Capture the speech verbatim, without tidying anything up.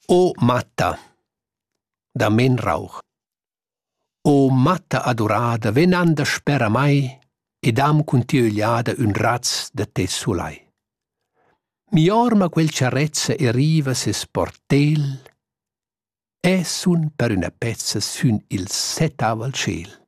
O matta, da men rauch. O matta adorada, ven anda spera mai, ed am cuntiegliada un raz de te sulai. Mi orma quel ciarezza e riva se sportel, e sun per una pezza sun il set av al ciel.